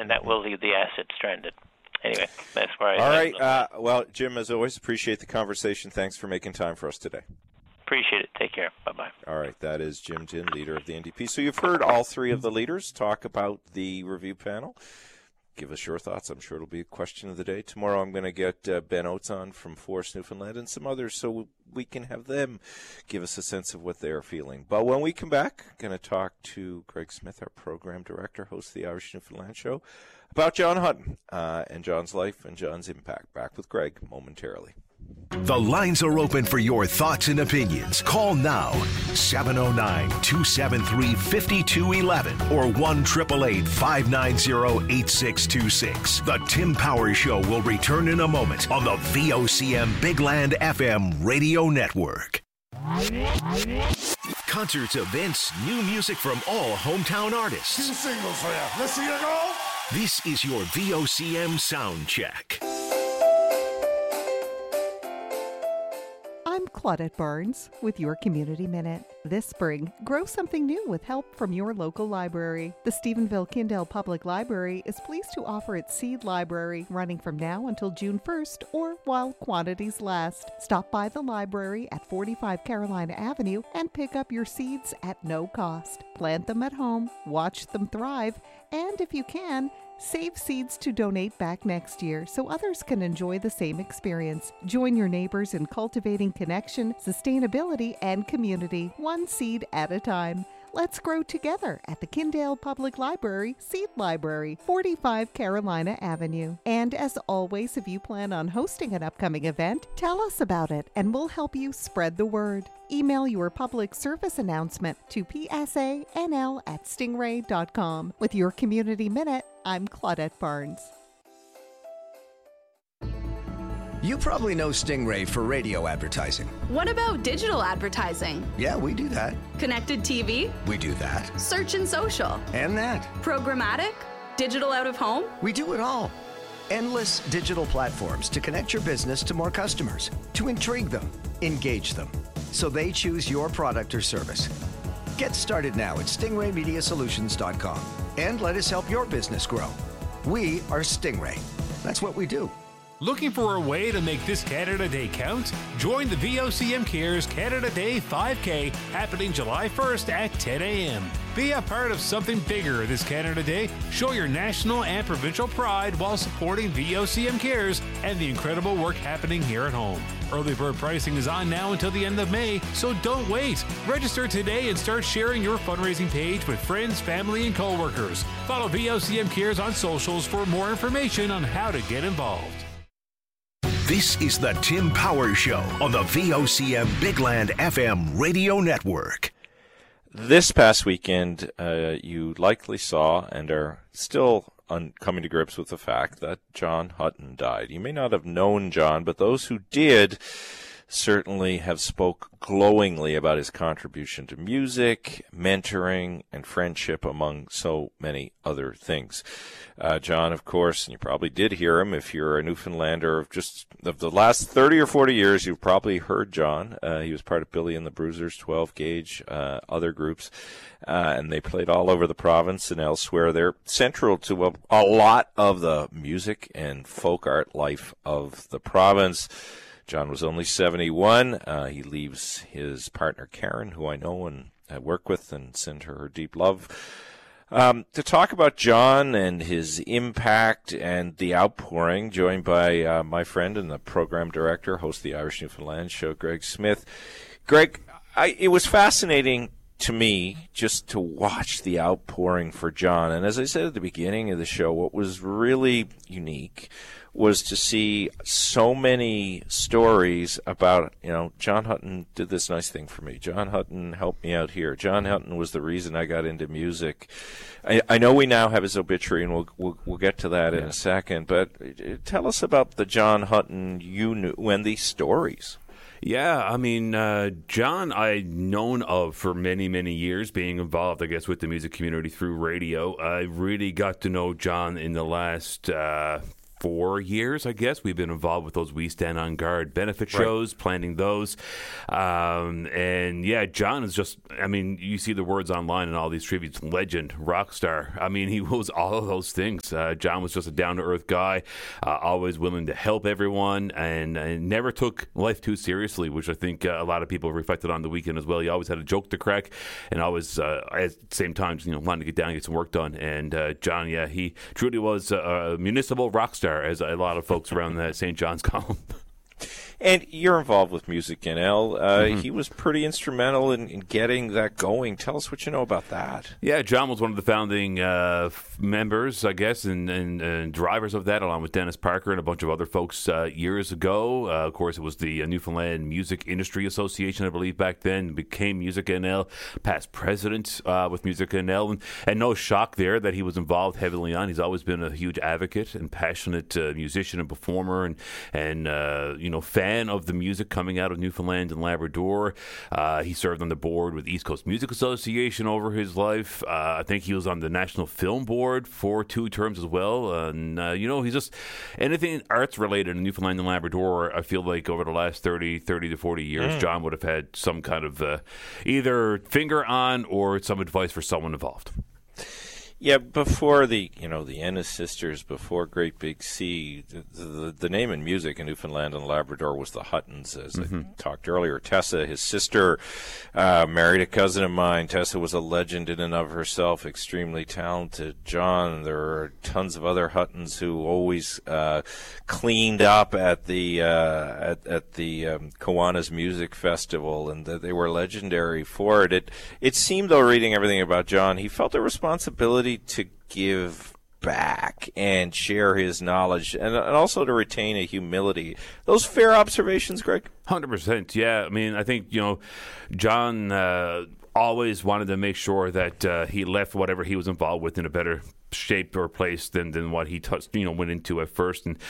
and that will leave the asset stranded. Anyway, that's where I am. All right. Well, Jim, as always, appreciate the conversation. Thanks for making time for us today. Appreciate it. Take care. Bye-bye. All right. That is Jim Ginn, leader of the NDP. So you've heard all three of the leaders talk about the review panel. Give us your thoughts. I'm sure it'll be a question of the day. Tomorrow I'm going to get Ben Oates on from Forest, Newfoundland, and some others so we can have them give us a sense of what they're feeling. But when we come back, I'm going to talk to Greg Smith, our program director, host of the Irish Newfoundland Show, about John Hutton and John's life and John's impact. Back with Greg momentarily. The lines are open for your thoughts and opinions. Call now, 709-273-5211 or 1-888-590-8626. The Tim Powers Show will return in a moment on the VOCM Big Land FM radio network. Concerts, events, new music from all hometown artists. 2 singles for you. Let's see you go. This is your VOCM sound check. I'm Claudette Barnes with your Community Minute. This spring, grow something new with help from your local library. The Stephenville-Kindale Public Library is pleased to offer its seed library running from now until June 1st or while quantities last. Stop by the library at 45 Carolina Avenue and pick up your seeds at no cost. Plant them at home, watch them thrive, and if you can, save seeds to donate back next year so others can enjoy the same experience. Join your neighbors in cultivating connection, sustainability, and community, one seed at a time. Let's grow together at the Kindale Public Library Seed Library, 45 Carolina Avenue. And as always, if you plan on hosting an upcoming event, tell us about it and we'll help you spread the word. Email your public service announcement to psanl@stingray.com. With your Community Minute, I'm Claudette Barnes. You probably know Stingray for radio advertising. What about digital advertising? Yeah, we do that. Connected TV? We do that. Search and social? And that. Programmatic? Digital out of home? We do it all. Endless digital platforms to connect your business to more customers, to intrigue them, engage them, so they choose your product or service. Get started now at stingraymediasolutions.com and let us help your business grow. We are Stingray. That's what we do. Looking for a way to make this Canada Day count? Join the VOCM Cares Canada Day 5K happening July 1st at 10 a.m. Be a part of something bigger this Canada Day. Show your national and provincial pride while supporting VOCM Cares and the incredible work happening here at home. Early bird pricing is on now until the end of May, so don't wait. Register today and start sharing your fundraising page with friends, family, and coworkers. Follow VOCM Cares on socials for more information on how to get involved. This is the Tim Powers Show on the VOCM Big Land FM radio network. This past weekend, you likely saw and are still coming to grips with the fact that John Hutton died. You may not have known John, but those who did certainly have spoke glowingly about his contribution to music, mentoring, and friendship, among so many other things. John, of course, and you probably did hear him if you're a Newfoundlander of the last 30 or 40 years, you've probably heard John. He was part of Billy and the Bruisers, 12 Gauge, other groups, and they played all over the province and elsewhere. They're central to a lot of the music and folk art life of the province. John was only 71. He leaves his partner, Karen, who I know and work with, and send her deep love. To talk about John and his impact and the outpouring, joined by my friend and the program director, host of the Irish Newfoundland Show, Greg Smith. Greg, it was fascinating to me just to watch the outpouring for John. And as I said at the beginning of the show, what was really unique was to see so many stories about, John Hutton did this nice thing for me. John Hutton helped me out here. John Hutton was the reason I got into music. I know we now have his obituary, and we'll get to that in a second, but tell us about the John Hutton you knew and these stories. Yeah, I mean, John I'd known of for many, many years, being involved, I guess, with the music community through radio. I really got to know John in the last 4 years, I guess, we've been involved with those We Stand on Guard benefit shows, planning those. And yeah, John is just, I mean, you see the words online and all these tributes, legend, rock star. I mean, he was all of those things. John was just a down-to-earth guy, always willing to help everyone, and never took life too seriously, which I think a lot of people reflected on the weekend as well. He always had a joke to crack, and always, at the same time, wanted to get down and get some work done. And John, yeah, he truly was a municipal rock star, as a lot of folks around the St. John's call him. And you're involved with Music NL. He was pretty instrumental in getting that going. Tell us what you know about that. Yeah, John was one of the founding members, I guess, and drivers of that, along with Dennis Parker and a bunch of other folks years ago. Of course, it was the Newfoundland Music Industry Association, I believe, back then. Became Music NL, past president with Music NL. And no shock there that he was involved heavily on. He's always been a huge advocate and passionate musician and performer and fan of the music coming out of Newfoundland and Labrador. He served on the board with East Coast Music Association over his life. I think he was on the National Film Board for 2 terms as well. And, he's just anything arts related in Newfoundland and Labrador. I feel like over the last 30 to 40 years, John would have had some kind of either finger on or some advice for someone involved. Yeah, before the Ennis sisters, before Great Big Sea, the name in music in Newfoundland and Labrador was the Huttons, as I talked earlier. Tessa, his sister, married a cousin of mine. Tessa was a legend in and of herself, extremely talented. John, there are tons of other Huttons who always cleaned up at the Kiwanis Music Festival, and they were legendary for it. It seemed, though, reading everything about John, he felt a responsibility to give back and share his knowledge and also to retain a humility. Those fair observations, Greg? 100%, yeah. I mean, I think, John always wanted to make sure that he left whatever he was involved with in a better shape or place than what he went into at first. And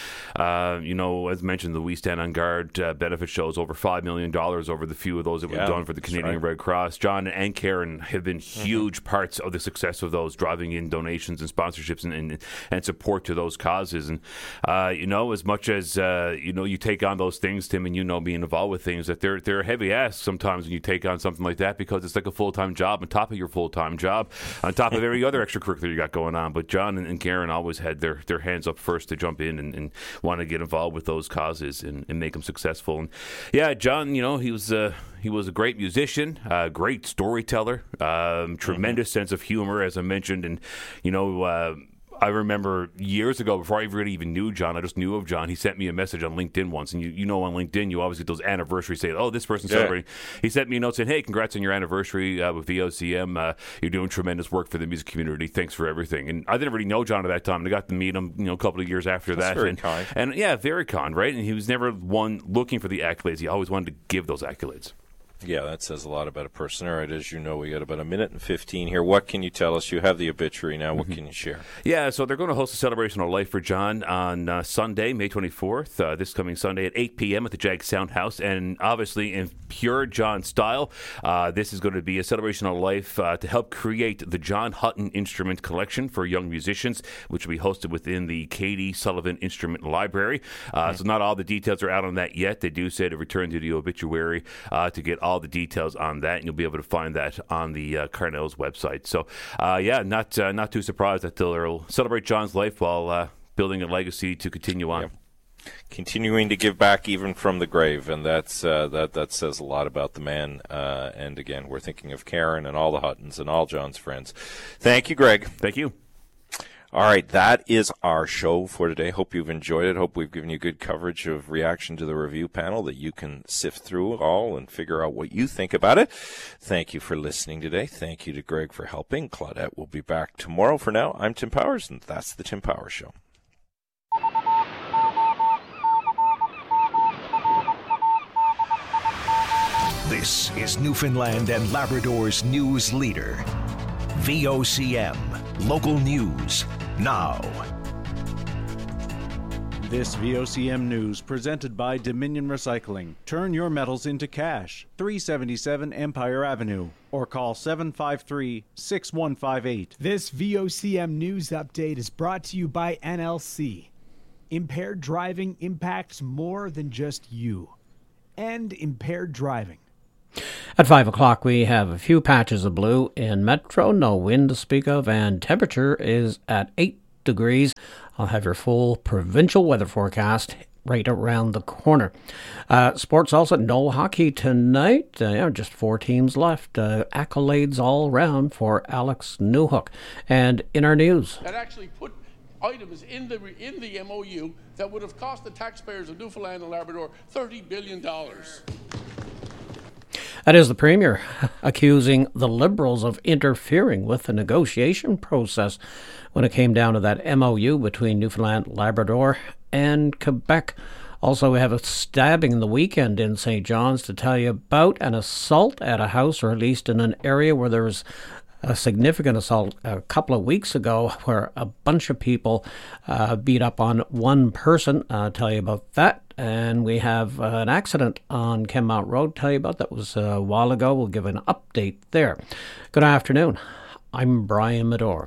as mentioned, the We Stand on Guard benefit shows, over $5 million over the few of those that we've done for the Canadian Red Cross. John and Karen have been huge parts of the success of those, driving in donations and sponsorships and support to those causes. And as much as you take on those things, Tim, and being involved with things, that they're a heavy ask sometimes when you take on something like that, because it's like a full-time job on top of your full-time job, on top of every other extracurricular you got going on. But John and Karen always had their hands up first to jump in and want to get involved with those causes and make them successful. And yeah, John, he was a great musician, great storyteller, tremendous sense of humor, as I mentioned, and I remember years ago, before I really even knew John, I just knew of John. He sent me a message on LinkedIn once, and on LinkedIn, you always get those anniversaries saying, "Oh, this person's celebrating." He sent me a note saying, "Hey, congrats on your anniversary with VOCM. You're doing tremendous work for the music community. Thanks for everything." And I didn't really know John at that time, and I got to meet him, a couple of years after that. Very kind. And yeah, very kind, right? And he was never one looking for the accolades. He always wanted to give those accolades. Yeah, that says a lot about a person. All right, as you know, we got about 1 minute and 15 here. What can you tell us? You have the obituary now. What can you share? Yeah, so they're going to host a celebration of life for John on Sunday, May 24th, this coming Sunday at 8 p.m. at the Jag Sound House. And obviously, in pure John style, this is going to be a celebration of life to help create the John Hutton Instrument Collection for young musicians, which will be hosted within the Katie Sullivan Instrument Library. So not all the details are out on that yet. They do say to return to the obituary to get all the details on that, and you'll be able to find that on the Carnell's website. So, not too surprised that they'll celebrate John's life while building a legacy to continue on. Yeah. Continuing to give back even from the grave, and that says a lot about the man. And again, we're thinking of Karen and all the Huttons and all John's friends. Thank you, Greg. Thank you. All right, that is our show for today. Hope you've enjoyed it. Hope we've given you good coverage of reaction to the review panel that you can sift through all and figure out what you think about it. Thank you for listening today. Thank you to Greg for helping. Claudette will be back tomorrow. For now, I'm Tim Powers, and that's the Tim Powers Show. This is Newfoundland and Labrador's news leader. VOCM, local news, now. This VOCM news presented by Dominion Recycling. Turn your metals into cash. 377 Empire Avenue. Or call 753-6158. This VOCM news update is brought to you by NLC. Impaired driving impacts more than just you. End impaired driving. At 5 o'clock, we have a few patches of blue in Metro, no wind to speak of, and temperature is at 8 degrees. I'll have your full provincial weather forecast right around the corner. Sports also, no hockey tonight. Just 4 teams left. Accolades all around for Alex Newhook. And in our news, that actually put items in the MOU that would have cost the taxpayers of Newfoundland and Labrador $30 billion. That is the Premier accusing the Liberals of interfering with the negotiation process when it came down to that MOU between Newfoundland, Labrador, and Quebec. Also, we have a stabbing in the weekend in St. John's to tell you about, an assault at a house, or at least in an area where there was a significant assault a couple of weeks ago where a bunch of people beat up on one person. I'll tell you about that. And we have an accident on Kenmount Road. Tell you about that. Was a while ago. We'll give an update there. Good afternoon. I'm Brian Medore.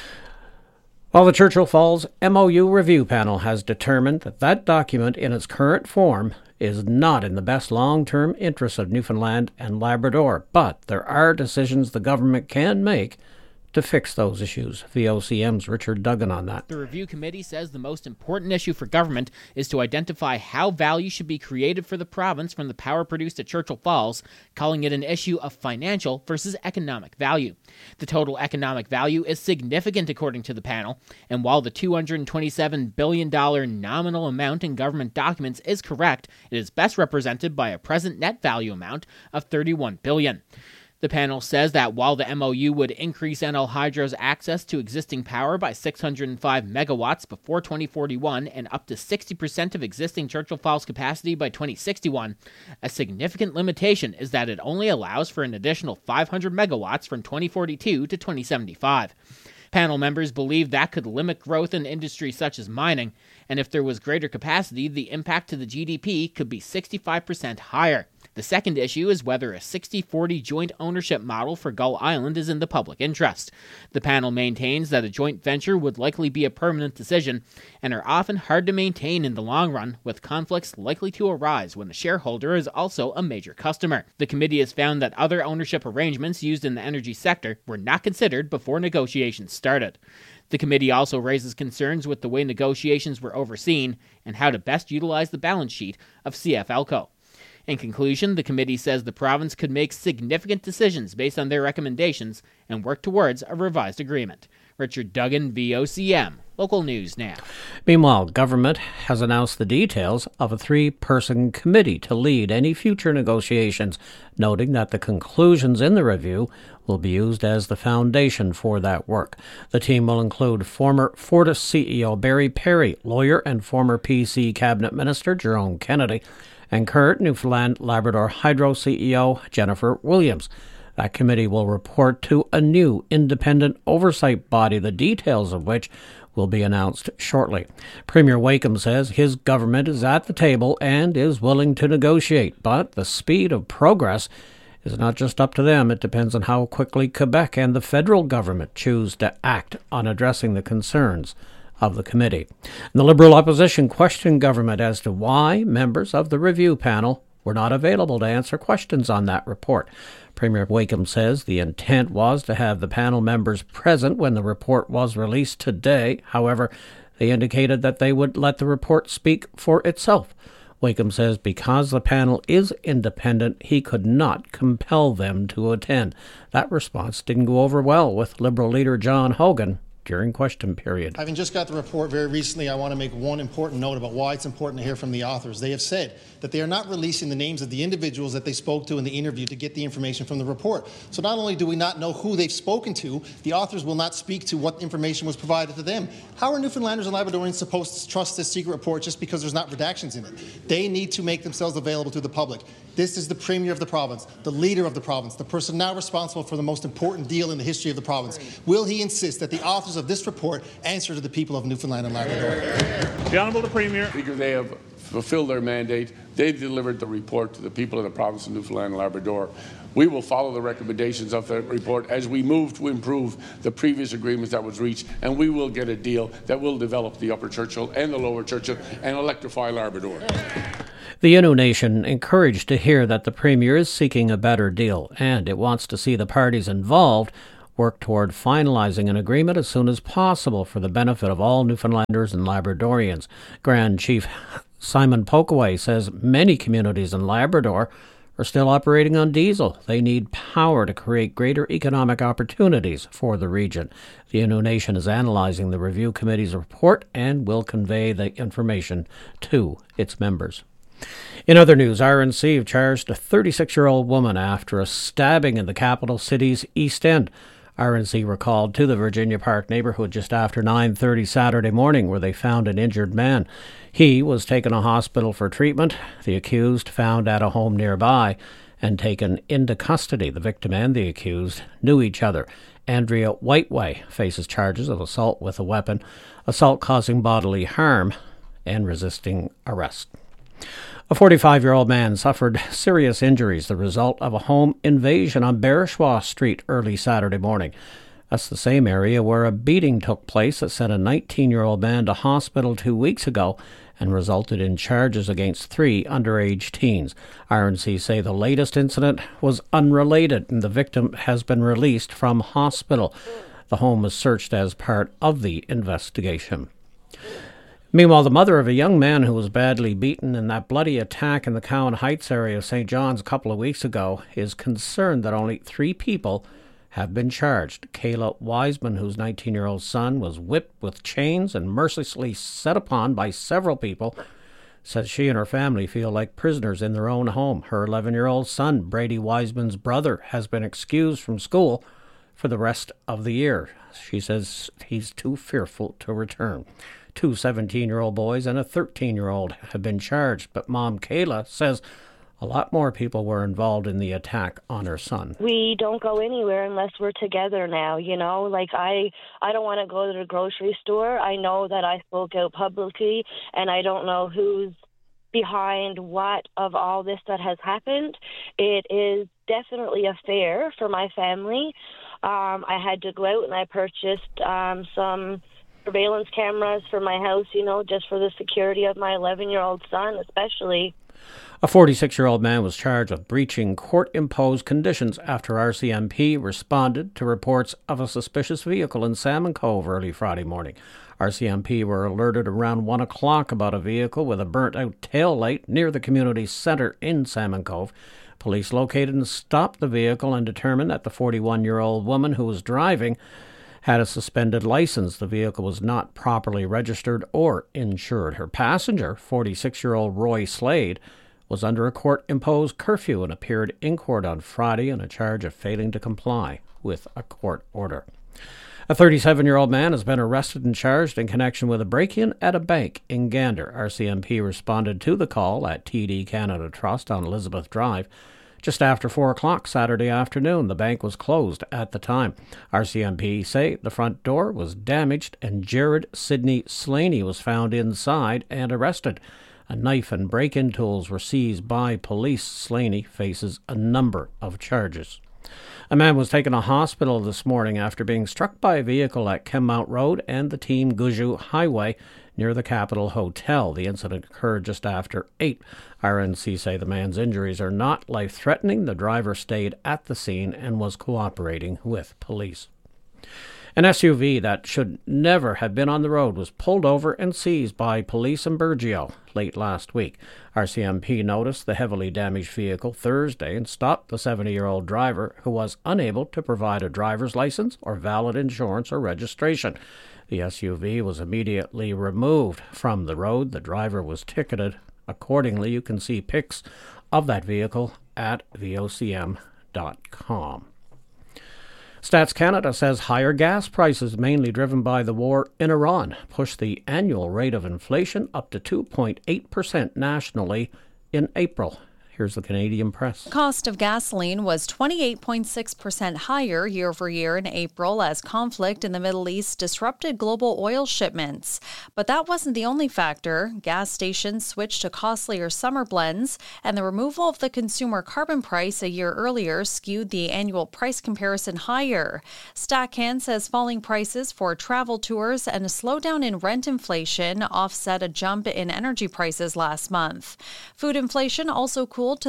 Well, the Churchill Falls MOU Review Panel has determined that that document in its current form is not in the best long-term interests of Newfoundland and Labrador, but there are decisions the government can make to fix those issues. VOCM's Richard Duggan on that. The review committee says the most important issue for government is to identify how value should be created for the province from the power produced at Churchill Falls, calling it an issue of financial versus economic value. The total economic value is significant according to the panel, and while the $227 billion nominal amount in government documents is correct, it is best represented by a present net value amount of $31 billion. The panel says that while the MOU would increase NL Hydro's access to existing power by 605 megawatts before 2041 and up to 60% of existing Churchill Falls capacity by 2061, a significant limitation is that it only allows for an additional 500 megawatts from 2042 to 2075. Panel members believe that could limit growth in industries such as mining, and if there was greater capacity, the impact to the GDP could be 65% higher. The second issue is whether a 60-40 joint ownership model for Gull Island is in the public interest. The panel maintains that a joint venture would likely be a permanent decision and are often hard to maintain in the long run, with conflicts likely to arise when the shareholder is also a major customer. The committee has found that other ownership arrangements used in the energy sector were not considered before negotiations started. The committee also raises concerns with the way negotiations were overseen and how to best utilize the balance sheet of CF Elco. In conclusion, the committee says the province could make significant decisions based on their recommendations and work towards a revised agreement. Richard Duggan, VOCM. Local News Now. Meanwhile, government has announced the details of a 3-person committee to lead any future negotiations, noting that the conclusions in the review will be used as the foundation for that work. The team will include former Fortis CEO Barry Perry, lawyer and former PC Cabinet Minister Jerome Kennedy, and current Newfoundland Labrador Hydro CEO Jennifer Williams. That committee will report to a new independent oversight body, the details of which will be announced shortly. Premier Wakeham says his government is at the table and is willing to negotiate, but the speed of progress is not just up to them. It depends on how quickly Quebec and the federal government choose to act on addressing the concerns of the committee. And the Liberal opposition questioned government as to why members of the review panel were not available to answer questions on that report. Premier Wakeham says the intent was to have the panel members present when the report was released today. However, they indicated that they would let the report speak for itself. Wakeham says because the panel is independent, he could not compel them to attend. That response didn't go over well with Liberal leader John Hogan during question period. Having just got the report very recently, I want to make one important note about why it's important to hear from the authors. They have said that they are not releasing the names of the individuals that they spoke to in the interview to get the information from the report. So not only do we not know who they've spoken to, the authors will not speak to what information was provided to them. How are Newfoundlanders and Labradorians supposed to trust this secret report just because there's not redactions in it? They need to make themselves available to the public. This is the Premier of the province, the leader of the province, the person now responsible for the most important deal in the history of the province. Will he insist that the authors of this report answer to the people of Newfoundland and Labrador? The Honourable the Premier. Because they have fulfilled their mandate. They've delivered the report to the people of the province of Newfoundland and Labrador. We will follow the recommendations of that report as we move to improve the previous agreements that was reached, and we will get a deal that will develop the Upper Churchill and the Lower Churchill and electrify Labrador. The Innu Nation encouraged to hear that the Premier is seeking a better deal, and it wants to see the parties involved work toward finalizing an agreement as soon as possible for the benefit of all Newfoundlanders and Labradorians. Grand Chief Simon Pokaway says many communities in Labrador are still operating on diesel. They need power to create greater economic opportunities for the region. The Innu Nation is analyzing the review committee's report and will convey the information to its members. In other news, RNC have charged a 36-year-old woman after a stabbing in the capital city's East End. RNC were called to the Virginia Park neighborhood just after 9:30 Saturday morning, where they found an injured man. He was taken to hospital for treatment. The accused found at a home nearby and taken into custody. The victim and the accused knew each other. Andrea Whiteway faces charges of assault with a weapon, assault causing bodily harm, and resisting arrest. A 45-year-old man suffered serious injuries, the result of a home invasion on Bereshaw Street early Saturday morning. That's the same area where a beating took place that sent a 19-year-old man to hospital 2 weeks ago and resulted in charges against 3 underage teens. RNC say the latest incident was unrelated and the victim has been released from hospital. The home was searched as part of the investigation. Meanwhile, the mother of a young man who was badly beaten in that bloody attack in the Cowan Heights area of St. John's a couple of weeks ago is concerned that only 3 people have been charged. Kayla Wiseman, whose 19-year-old son was whipped with chains and mercilessly set upon by several people, says she and her family feel like prisoners in their own home. Her 11-year-old son, Brady Wiseman's brother, has been excused from school for the rest of the year. She says he's too fearful to return. 2 17-year-old boys and a 13-year-old have been charged, but Mom Kayla says a lot more people were involved in the attack on her son. We don't go anywhere unless we're together now, you know? Like, I don't want to go to the grocery store. I know that I spoke out publicly, and I don't know who's behind what of all this that has happened. It is definitely a fair for my family. I had to go out and I purchased some surveillance cameras for my house, you know, just for the security of my 11-year-old son, especially. A 46-year-old man was charged with breaching court-imposed conditions after RCMP responded to reports of a suspicious vehicle in Salmon Cove early Friday morning. RCMP were alerted around 1 o'clock about a vehicle with a burnt-out tail light near the community centre in Salmon Cove. Police located and stopped the vehicle and determined that the 41-year-old woman who was driving had a suspended license. The vehicle was not properly registered or insured. Her passenger, 46-year-old Roy Slade, was under a court-imposed curfew and appeared in court on Friday on a charge of failing to comply with a court order. A 37-year-old man has been arrested and charged in connection with a break-in at a bank in Gander. RCMP responded to the call at TD Canada Trust on Elizabeth Drive. Just after 4 o'clock Saturday afternoon, the bank was closed at the time. RCMP say the front door was damaged and Jared Sidney Slaney was found inside and arrested. A knife and break-in tools were seized by police. Slaney faces a number of charges. A man was taken to hospital this morning after being struck by a vehicle at Kenmount Road and the Team Guju Highway near the Capitol Hotel. The incident occurred just after 8. RNC say the man's injuries are not life-threatening. The driver stayed at the scene and was cooperating with police. An SUV that should never have been on the road was pulled over and seized by police in Burgeo late last week. RCMP noticed the heavily damaged vehicle Thursday and stopped the 70-year-old driver who was unable to provide a driver's license or valid insurance or registration. The SUV was immediately removed from the road. The driver was ticketed. Accordingly, you can see pics of that vehicle at vocm.com. Stats Canada says higher gas prices, mainly driven by the war in Iran, pushed the annual rate of inflation up to 2.8% nationally in April. Here's the Canadian Press. The cost of gasoline was 28.6% higher year over year in April as conflict in the Middle East disrupted global oil shipments. But that wasn't the only factor. Gas stations switched to costlier summer blends, and the removal of the consumer carbon price a year earlier skewed the annual price comparison higher. Stackhand says falling prices for travel tours and a slowdown in rent inflation offset a jump in energy prices last month. Food inflation also cooled to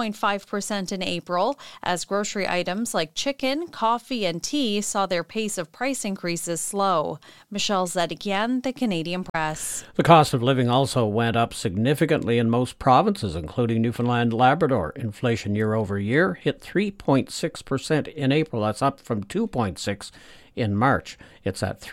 3.5% in April, as grocery items like chicken, coffee, and tea saw their pace of price increases slow. Michelle Zedekian, The Canadian Press. The cost of living also went up significantly in most provinces, including Newfoundland and Labrador. Inflation year over year hit 3.6% in April. That's up from 2.6% in March. It's at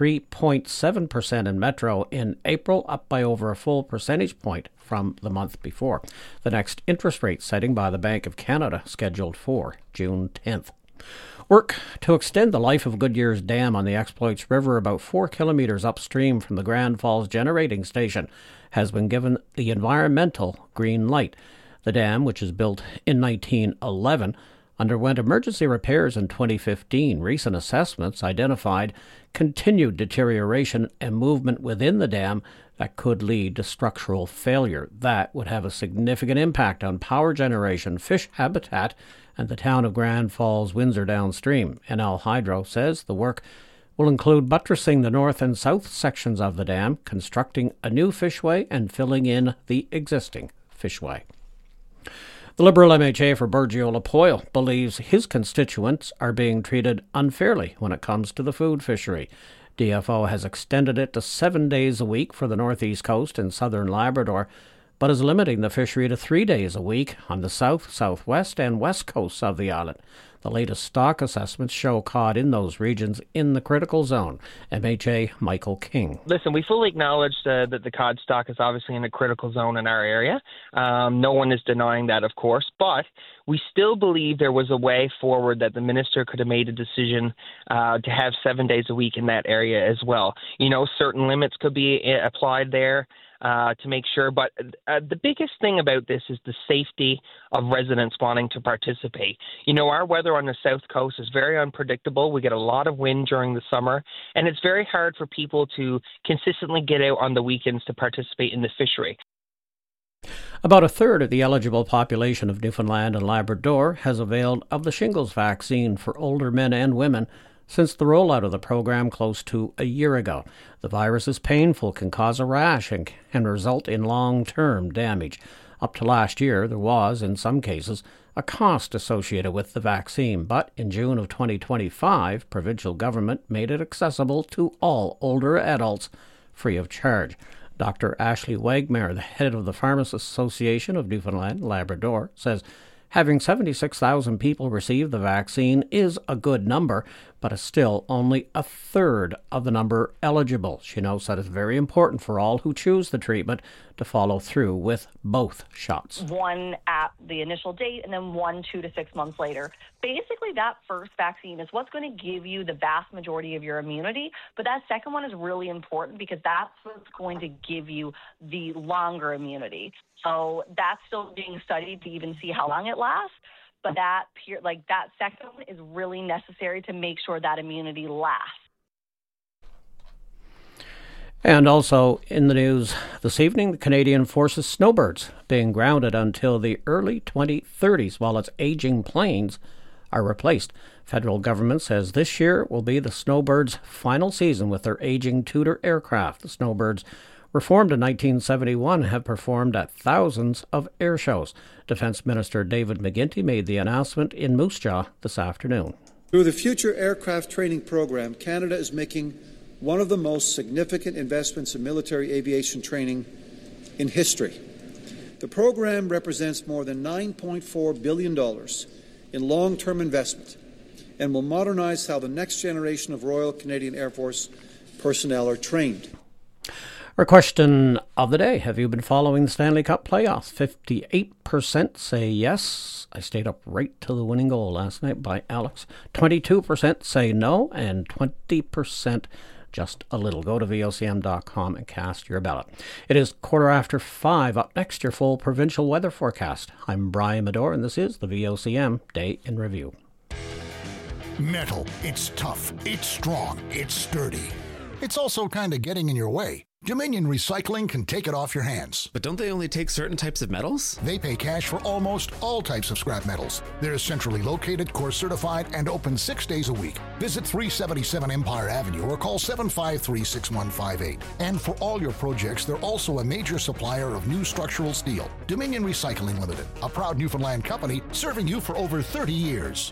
3.7% in Metro in April, up by over a full percentage point from the month before. The next interest rate setting by the Bank of Canada scheduled for June 10th. Work to extend the life of Goodyear's Dam on the Exploits River about 4 kilometres upstream from the Grand Falls Generating Station has been given the environmental green light. The dam, which was built in 1911, underwent emergency repairs in 2015. Recent assessments identified continued deterioration and movement within the dam that could lead to structural failure. That would have a significant impact on power generation, fish habitat, and the town of Grand Falls, Windsor downstream. NL Hydro says the work will include buttressing the north and south sections of the dam, constructing a new fishway, and filling in the existing fishway. The Liberal MHA for Burgeo-Lapoille believes his constituents are being treated unfairly when it comes to the food fishery. DFO has extended it to 7 days a week for the northeast coast and southern Labrador, but is limiting the fishery to 3 days a week on the south, southwest, and west coasts of the island. The latest stock assessments show cod in those regions in the critical zone. MHA Michael King. Listen, we fully acknowledge that the cod stock is obviously in the critical zone in our area. No one is denying that, of course, but we still believe there was a way forward that the minister could have made a decision to have 7 days a week in that area as well. You know, certain limits could be applied there to make sure. But the biggest thing about this is the safety of residents wanting to participate. You know, our weather on the south coast is very unpredictable. We get a lot of wind during the summer, and it's very hard for people to consistently get out on the weekends to participate in the fishery. About a third of the eligible population of Newfoundland and Labrador has availed of the shingles vaccine for older men and women since the rollout of the program close to a year ago. The virus is painful, can cause a rash, and can result in long-term damage. Up to last year, there was, in some cases, a cost associated with the vaccine, but in June of 2025, provincial government made it accessible to all older adults free of charge. Dr. Ashley Wagmare, the head of the Pharmacists Association of Newfoundland and Labrador, says having 76,000 people receive the vaccine is a good number, but is still only a third of the number eligible. She notes that it's very important for all who choose the treatment to follow through with both shots. One at the initial date and then 1 2 to 6 months later. Basically, that first vaccine is what's going to give you the vast majority of your immunity, but that second one is really important because that's what's going to give you the longer immunity. So that's still being studied to even see how long it lasts. But that second one is really necessary to make sure that immunity lasts. And also in the news this evening, the Canadian Forces snowbirds being grounded until the early 2030s while its aging planes are replaced. Federal government says this year will be the snowbirds' final season with their aging Tudor aircraft. The snowbirds were formed in 1971, have performed at thousands of air shows. Defence Minister David McGuinty made the announcement in Moose Jaw this afternoon. Through the Future Aircraft Training Program, Canada is making one of the most significant investments in military aviation training in history. The program represents more than $9.4 billion in long-term investment and will modernize how the next generation of Royal Canadian Air Force personnel are trained. Our question of the day: have you been following the Stanley Cup playoffs? 58% say yes. I stayed up right till the winning goal last night by Alex. 22% say no, and 20% just a little. Go to vocm.com and cast your ballot. It is 5:15. Up next, your full provincial weather forecast. I'm Brian Medore, and this is the VOCM Day in Review. Metal. It's tough. It's strong. It's sturdy. It's also kind of getting in your way. Dominion Recycling can take it off your hands. But don't they only take certain types of metals? They pay cash for almost all types of scrap metals. They're centrally located, core certified, and open 6 days a week. Visit 377 Empire Avenue or call 753-6158. And for all your projects, they're also a major supplier of new structural steel. Dominion Recycling Limited, a proud Newfoundland company serving you for over 30 years.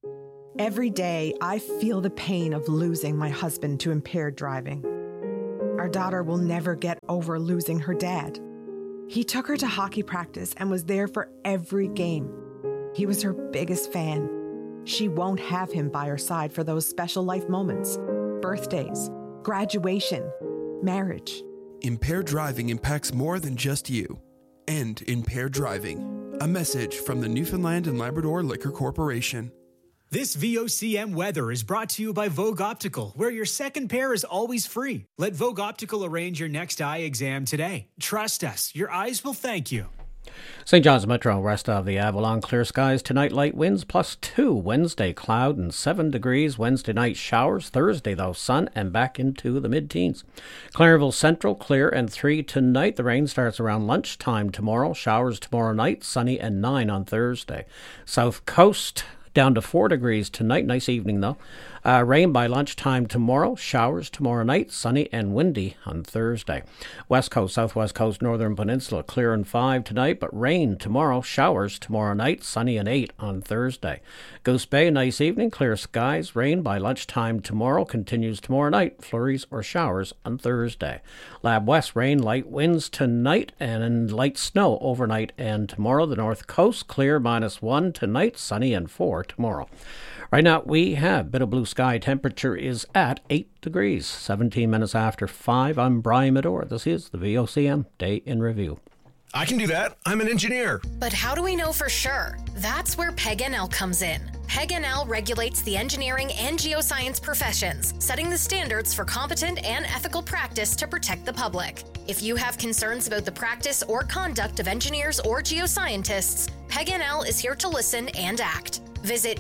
Every day, I feel the pain of losing my husband to impaired driving. Our daughter will never get over losing her dad. He took her to hockey practice and was there for every game. He was her biggest fan. She won't have him by her side for those special life moments, birthdays, graduation, marriage. Impaired driving impacts more than just you. End impaired driving. A message from the Newfoundland and Labrador Liquor Corporation. This VOCM weather is brought to you by Vogue Optical, where your second pair is always free. Let Vogue Optical arrange your next eye exam today. Trust us, your eyes will thank you. St. John's Metro, rest of the Avalon, clear skies tonight, light winds +2. Wednesday, cloud and 7 degrees. Wednesday night, showers. Thursday, though, sun and back into the mid-teens. Clarenville Central, clear and 3 tonight. The rain starts around lunchtime tomorrow. Showers tomorrow night, sunny and 9 on Thursday. South Coast, down to 4 degrees tonight. Nice evening, though. Rain by lunchtime tomorrow. Showers tomorrow night. Sunny and windy on Thursday. West Coast, Southwest Coast, Northern Peninsula, clear and 5 tonight, but rain tomorrow. Showers tomorrow night. Sunny and 8 on Thursday. Goose Bay, nice evening. Clear skies. Rain by lunchtime tomorrow. Continues tomorrow night. Flurries or showers on Thursday. Lab West, rain, light winds tonight, and light snow overnight and tomorrow. The North Coast, clear -1 tonight. Sunny and 4 tomorrow. Right now, we have a bit of blue sky. Temperature is at 8 degrees, 17 minutes after 5. I'm Brian Medore. This is the VOCM Day in Review. I can do that. I'm an engineer. But how do we know for sure? That's where PEG-NL comes in. PEG-NL regulates the engineering and geoscience professions, setting the standards for competent and ethical practice to protect the public. If you have concerns about the practice or conduct of engineers or geoscientists, PEG-NL is here to listen and act. Visit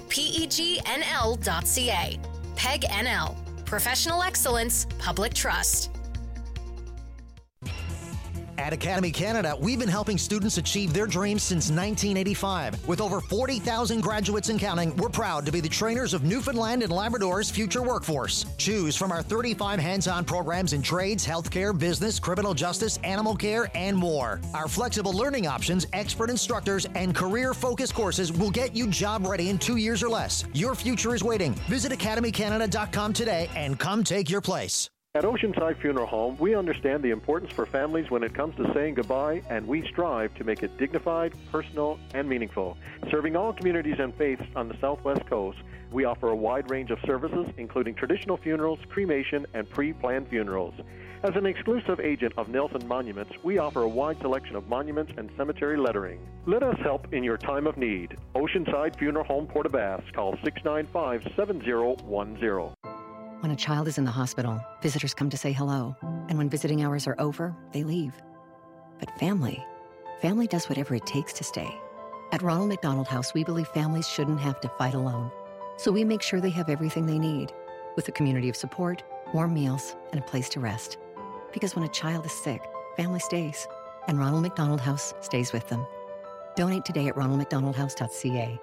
pegnl.ca. PEG-NL. Professional excellence, public trust. At Academy Canada, we've been helping students achieve their dreams since 1985. With over 40,000 graduates and counting, we're proud to be the trainers of Newfoundland and Labrador's future workforce. Choose from our 35 hands-on programs in trades, healthcare, business, criminal justice, animal care, and more. Our flexible learning options, expert instructors, and career-focused courses will get you job-ready in 2 years or less. Your future is waiting. Visit academycanada.com today and come take your place. At Oceanside Funeral Home, we understand the importance for families when it comes to saying goodbye, and we strive to make it dignified, personal, and meaningful. Serving all communities and faiths on the Southwest Coast, we offer a wide range of services, including traditional funerals, cremation, and pre-planned funerals. As an exclusive agent of Nelson Monuments, we offer a wide selection of monuments and cemetery lettering. Let us help in your time of need. Oceanside Funeral Home, Port-aux-Basques. Call 695-7010. When a child is in the hospital, visitors come to say hello. And when visiting hours are over, they leave. But family does whatever it takes to stay. At Ronald McDonald House, we believe families shouldn't have to fight alone. So we make sure they have everything they need, with a community of support, warm meals, and a place to rest. Because when a child is sick, family stays. And Ronald McDonald House stays with them. Donate today at ronaldmcdonaldhouse.ca.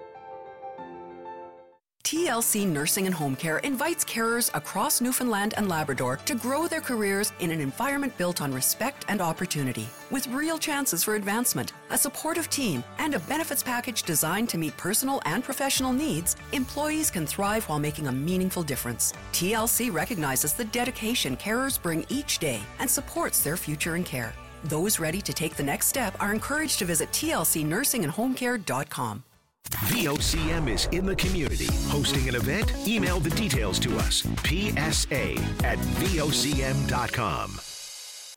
TLC Nursing and Home Care invites carers across Newfoundland and Labrador to grow their careers in an environment built on respect and opportunity. With real chances for advancement, a supportive team, and a benefits package designed to meet personal and professional needs, employees can thrive while making a meaningful difference. TLC recognizes the dedication carers bring each day and supports their future in care. Those ready to take the next step are encouraged to visit tlcnursingandhomecare.com. VOCM is in the community. Hosting an event? Email the details to us. PSA@vocm.com.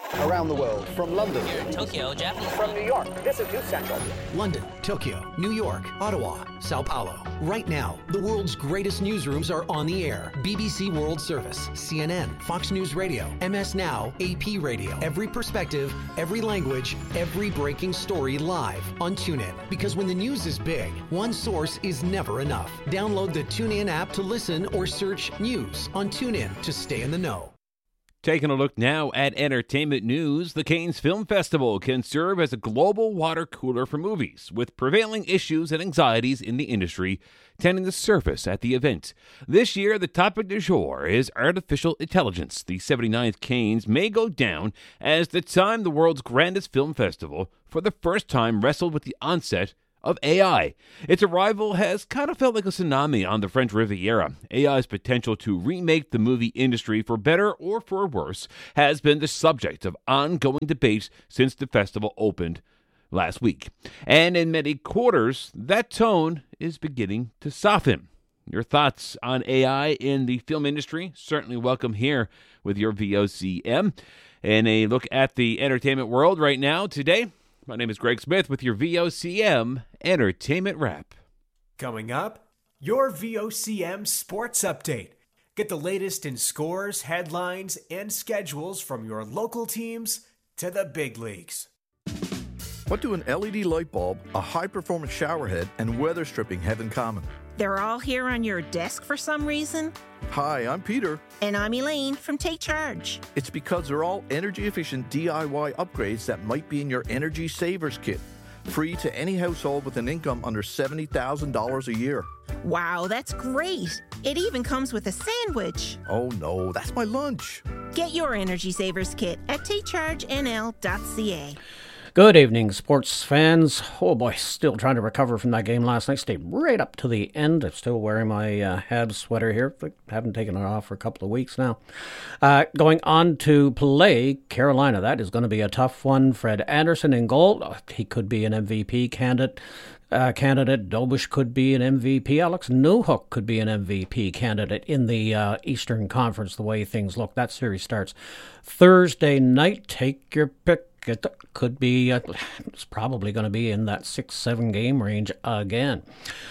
Around the world, from London, Tokyo, Japan. From New York, this is News Central. London, Tokyo, New York, Ottawa, Sao Paulo. Right now, the world's greatest newsrooms are on the air. BBC World Service, CNN, Fox News Radio, MS Now, AP Radio. Every perspective, every language, every breaking story live on TuneIn. Because when the news is big, one source is never enough. Download the TuneIn app to listen or search news on TuneIn to stay in the know. Taking a look now at entertainment news, the Cannes Film Festival can serve as a global water cooler for movies, with prevailing issues and anxieties in the industry tending to surface at the event. This year, the topic du jour is artificial intelligence. The 79th Cannes may go down as the time the world's grandest film festival for the first time wrestled with the onset of AI. Its arrival has kind of felt like a tsunami on the French Riviera. AI's potential to remake the movie industry for better or for worse has been the subject of ongoing debates since the festival opened last week. And in many quarters, that tone is beginning to soften. Your thoughts on AI in the film industry? Certainly welcome here with your VOCM. And a look at the entertainment world right now today. My name is Greg Smith with your VOCM Entertainment Wrap. Coming up, your VOCM Sports Update. Get the latest in scores, headlines, and schedules from your local teams to the big leagues. What do an LED light bulb, a high-performance shower head, and weather stripping have in common? They're all here on your desk for some reason. Hi, I'm Peter. And I'm Elaine from Take Charge. It's because they're all energy-efficient DIY upgrades that might be in your Energy Savers Kit. Free to any household with an income under $70,000 a year. Wow, that's great. It even comes with a sandwich. Oh no, that's my lunch. Get your Energy Savers Kit at takechargenl.ca. Good evening, sports fans. Oh boy, still trying to recover from that game last night. Stayed right up to the end. I'm still wearing my Habs sweater here. Haven't taken it off for a couple of weeks now. Going on to play Carolina. That is going to be a tough one. Fred Anderson in goal. He could be an MVP candidate. Dobush could be an MVP. Alex Newhook could be an MVP candidate in the Eastern Conference, the way things look. That series starts Thursday night. Take your pick. It could be, it's probably going to be in that 6-7 game range again.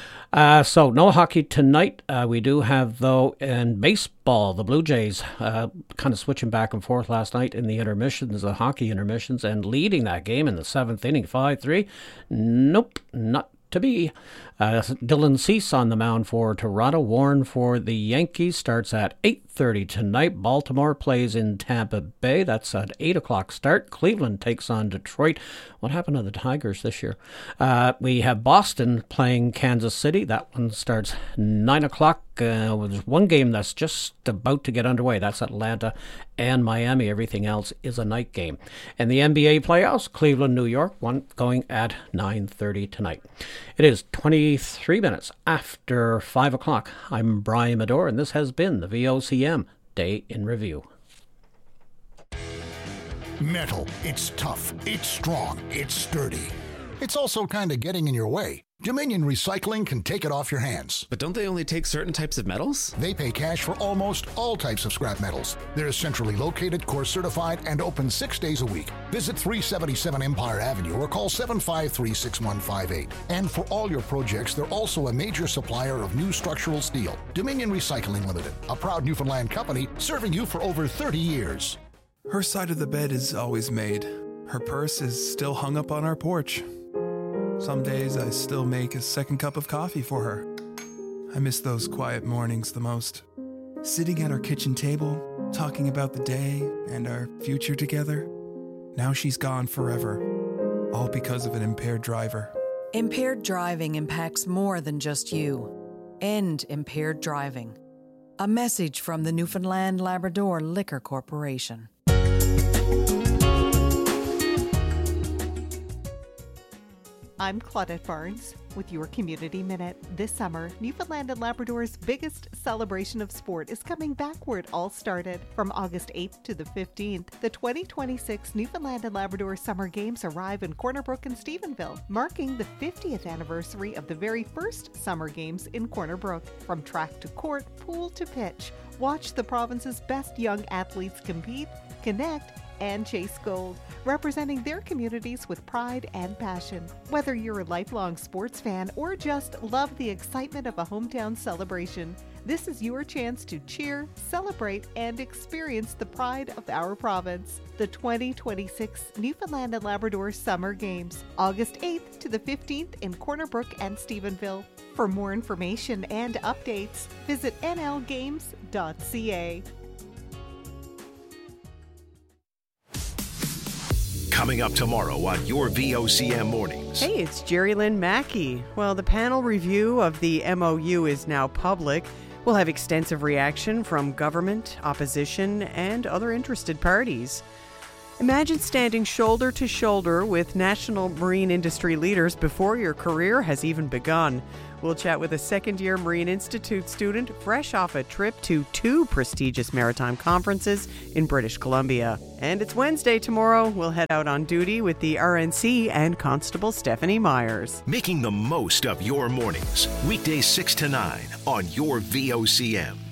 So no hockey tonight. We do have, though, in baseball, the Blue Jays kind of switching back and forth last night in the intermissions, the hockey intermissions, and leading that game in the 7th inning, 5-3. Nope, not to be. Dylan Cease on the mound for Toronto. Warren for the Yankees starts at 8:30 tonight. Baltimore plays in Tampa Bay. That's at 8 o'clock start. Cleveland takes on Detroit. What happened to the Tigers this year? We have Boston playing Kansas City. That one starts 9 o'clock. There's one game that's just about to get underway. That's Atlanta and Miami. Everything else is a night game. And the NBA playoffs, Cleveland, New York, one going at 9:30 tonight. It is 23 minutes after 5 o'clock. I'm Brian Medore, and this has been the VOCM Day in Review. Metal. It's tough. It's strong. It's sturdy. It's also kind of getting in your way. Dominion Recycling can take it off your hands. But don't they only take certain types of metals? They pay cash for almost all types of scrap metals. They're centrally located, course certified, and open 6 days a week. Visit 377 Empire Avenue or call 753-6158. And for all your projects, they're also a major supplier of new structural steel. Dominion Recycling Limited, a proud Newfoundland company serving you for over 30 years. Her side of the bed is always made. Her purse is still hung up on our porch. Some days I still make a second cup of coffee for her. I miss those quiet mornings the most. Sitting at our kitchen table, talking about the day and our future together. Now she's gone forever, all because of an impaired driver. Impaired driving impacts more than just you. End impaired driving. A message from the Newfoundland Labrador Liquor Corporation. I'm Claudette Barnes with your Community Minute. This summer, Newfoundland and Labrador's biggest celebration of sport is coming back where it all started. From August 8th to the 15th, the 2026 Newfoundland and Labrador Summer Games arrive in Corner Brook and Stephenville, marking the 50th anniversary of the very first Summer Games in Corner Brook. From track to court, pool to pitch, watch the province's best young athletes compete, connect, and Chase Gold, representing their communities with pride and passion. Whether you're a lifelong sports fan or just love the excitement of a hometown celebration, this is your chance to cheer, celebrate, and experience the pride of our province. The 2026 Newfoundland and Labrador Summer Games, August 8th to the 15th in Corner Brook and Stephenville. For more information and updates, visit nlgames.ca. Coming up tomorrow on your VOCM Mornings. Hey, it's Jerry Lynn Mackey. Well, the panel review of the MOU is now public. We'll have extensive reaction from government, opposition, and other interested parties. Imagine standing shoulder to shoulder with national marine industry leaders before your career has even begun. We'll chat with a second-year Marine Institute student fresh off a trip to 2 prestigious maritime conferences in British Columbia. And it's Wednesday tomorrow. We'll head out on duty with the RNC and Constable Stephanie Myers. Making the most of your mornings. Weekdays 6 to 9 on your VOCM.